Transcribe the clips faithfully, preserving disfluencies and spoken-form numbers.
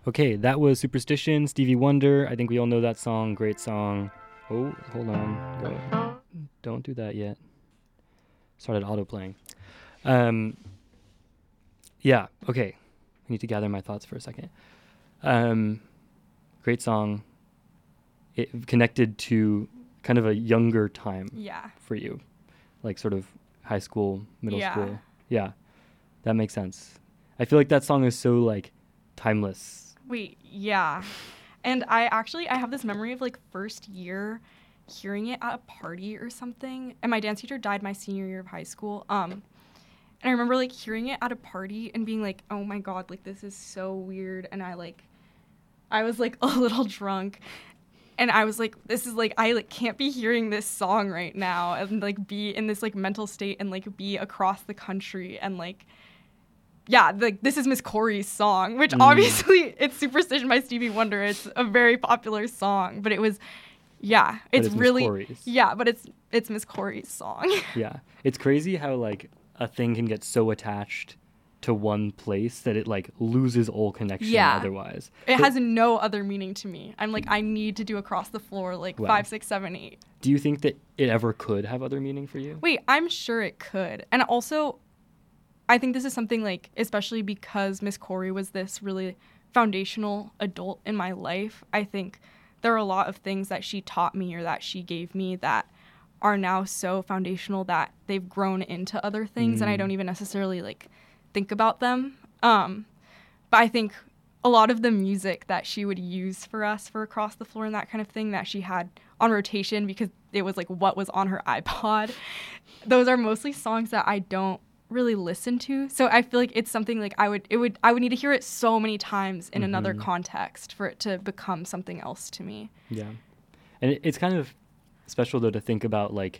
Okay, that was Superstition, Stevie Wonder. I think we all know that song. Great song. Oh, hold on. Go. Don't do that yet. Started auto-playing. Um, yeah, okay. I need to gather my thoughts for a second. Um, great song. It connected to kind of a younger time Yeah. for you. Like sort of high school, middle Yeah. school. Yeah, that makes sense. I feel like that song is so like timeless. Wait, yeah. And I actually, I have this memory of like first year hearing it at a party or something. And my dance teacher died my senior year of high school. Um, and I remember like hearing it at a party and being like, oh my God, like this is so weird. And I like, I was like a little drunk. And I was like, this is like, I like can't be hearing this song right now and like be in this like mental state and like be across the country and like, yeah, like this is Miss Corey's song, which Mm. obviously it's Superstition by Stevie Wonder. It's a very popular song, but it was, yeah, But it's, it's Miss really, Corey's. yeah, but it's it's Miss Corey's song. Yeah, it's crazy how like a thing can get so attached to one place that it like loses all connection Yeah. otherwise. It But has no other meaning to me. I'm like, I need to do across the floor like Wow. five, six, seven, eight. do you think that it ever could have other meaning for you? Wait, I'm sure it could. And also, I think this is something like, especially because Miss Corey was this really foundational adult in my life, I think there are a lot of things that she taught me or that she gave me that are now so foundational that they've grown into other things and I Mm. don't even necessarily like think about them. Um, but I think a lot of the music that she would use for us for Across the Floor and that kind of thing that she had on rotation because it was like what was on her iPod, those are mostly songs that I don't really listen to. So I feel like it's something like I would it would I would need to hear it so many times in another Mhm. context for it to become something else to me. Yeah, and it, it's kind of special though to think about like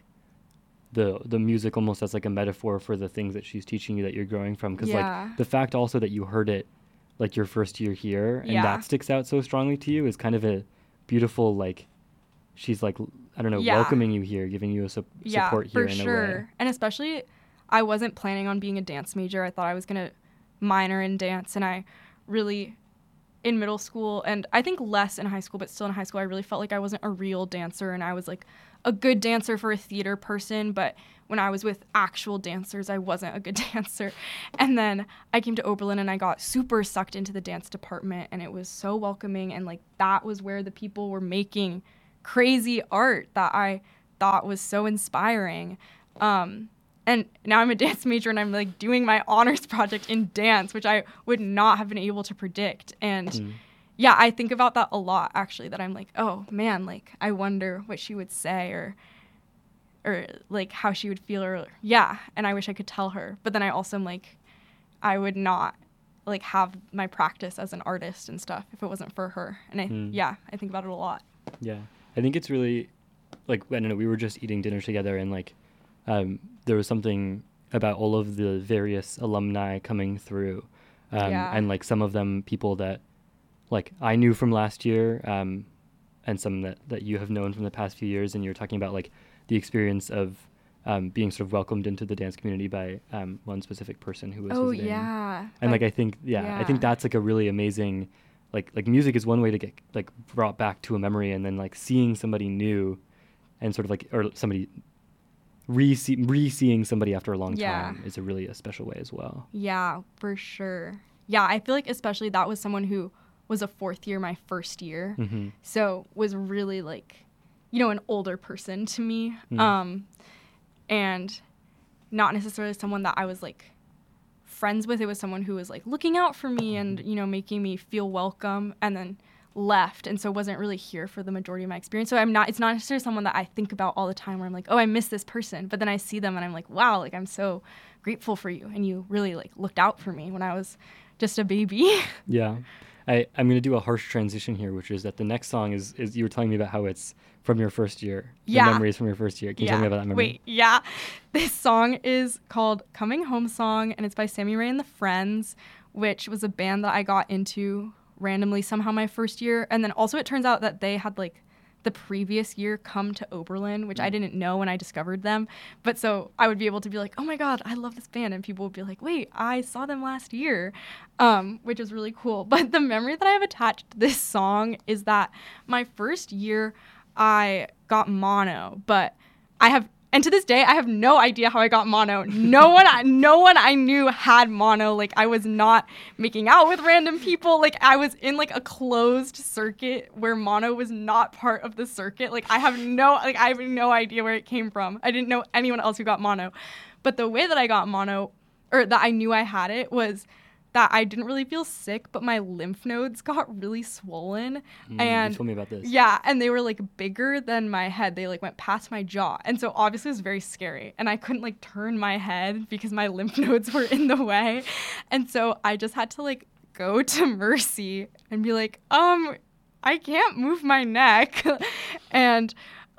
the the music almost as like a metaphor for the things that she's teaching you that you're growing from. Because Yeah. like the fact also that you heard it like your first year here and Yeah. that sticks out so strongly to you is kind of a beautiful like she's like l- I don't know Yeah. welcoming you here, giving you a su- Yeah, support for here in a way. sure. And especially I wasn't planning on being a dance major. I thought I was going to minor in dance and I really in middle school and I think less in high school, but still in high school I really felt like I wasn't a real dancer and I was like a good dancer for a theater person, but when I was with actual dancers, I wasn't a good dancer. And then I came to Oberlin and I got super sucked into the dance department and it was so welcoming and like that was where the people were making crazy art that I thought was so inspiring. Um, and now I'm a dance major and I'm like doing my honors project in dance, which I would not have been able to predict. And Mm. yeah, I think about that a lot actually, that I'm like, oh man, like I wonder what she would say or or like how she would feel or yeah, and I wish I could tell her. But then I also am like, I would not like have my practice as an artist and stuff if it wasn't for her. And I Mm. yeah, I think about it a lot. Yeah, I think it's really like I don't know. We were just eating dinner together, and like um, there was something about all of the various alumni coming through, um, Yeah. and like some of them people that like I knew from last year, um, and some that that you have known from the past few years, and you're talking about like the experience of um, being sort of welcomed into the dance community by um, one specific person who was Oh visiting. yeah. And like That- I think yeah, I yeah. think that's like a really amazing like like music is one way to get like brought back to a memory, and then like seeing somebody new and sort of like or somebody re re-seeing somebody after a long Yeah. time is a really a special way as well. Yeah, for sure. Yeah, I feel like especially that was someone who was a fourth year my first year. Mm-hmm. So was really like, you know, an older person to me. Mm. Um and not necessarily someone that I was like friends with. It was someone who was like looking out for me and, you know, making me feel welcome and then left, and so wasn't really here for the majority of my experience. So I'm not it's not necessarily someone that I think about all the time where I'm like, oh, I miss this person, but then I see them and I'm like, wow, like I'm so grateful for you and you really like looked out for me when I was just a baby. Yeah. I, I'm going to do a harsh transition here, which is that the next song is, is you were telling me about how it's from your first year. Yeah. The memories from your first year. Can you tell me about that memory? Wait, yeah. This song is called Coming Home Song, and it's by Sammy Ray and the Friends, which was a band that I got into randomly somehow my first year. And then also it turns out that they had like the previous year come to Oberlin, which Mm. I didn't know when I discovered them. But so I would be able to be like, oh my God, I love this band. And people would be like, wait, I saw them last year, um, which is really cool. But the memory that I have attached to this song is that my first year I got mono, but I have, and to this day, I have no idea how I got mono. No one, no one I knew had mono. Like, I was not making out with random people. Like, I was in like a closed circuit where mono was not part of the circuit. Like, I have no, like, I have no idea where it came from. I didn't know anyone else who got mono. But the way that I got mono, or that I knew I had it, was that I didn't really feel sick, but my lymph nodes got really swollen. Mm, and you told me about this. Yeah, and they were like bigger than my head. They like went past my jaw. And so obviously it was very scary. And I couldn't like turn my head because my lymph nodes were in the way. And so I just had to like go to Mercy and be like, um, I can't move my neck. And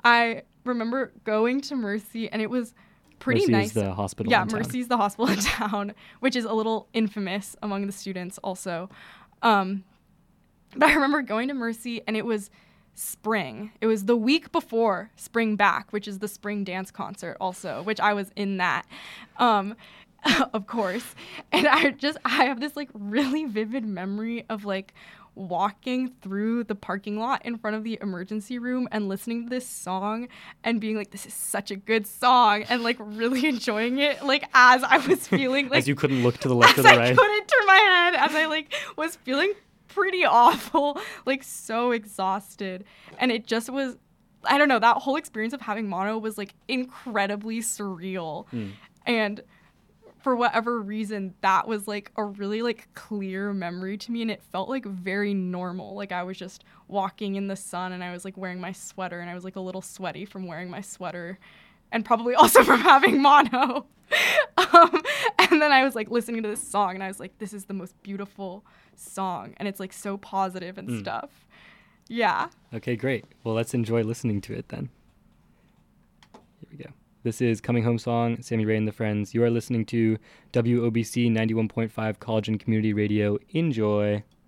I remember going to Mercy, and it was pretty Mercy nice. is the hospital Yeah, in town. Mercy's the hospital in town, which is a little infamous among the students also. Um, but I remember going to Mercy, and it was spring. It was the week before Spring Back, which is the spring dance concert also, which I was in that, um, of course. And I just, I have this like really vivid memory of like walking through the parking lot in front of the emergency room and listening to this song and being like, this is such a good song, and like really enjoying it, like as I was feeling like As you couldn't look to the left as or the I right. couldn't turn my head, as I like was feeling pretty awful, like so exhausted. And it just was, I don't know, that whole experience of having mono was like incredibly surreal. Mm. And for whatever reason, that was like a really like clear memory to me, and it felt like very normal. Like I was just walking in the sun, and I was like wearing my sweater, and I was like a little sweaty from wearing my sweater, and probably also from having mono. um, and then I was like listening to this song, and I was like, this is the most beautiful song, and it's like so positive and Mm. stuff. Yeah. Okay, great. Well, let's enjoy listening to it then. Here we go. This is Coming Home Song, Sammy Ray and the Friends. You are listening to W O B C ninety-one point five College and Community Radio. Enjoy.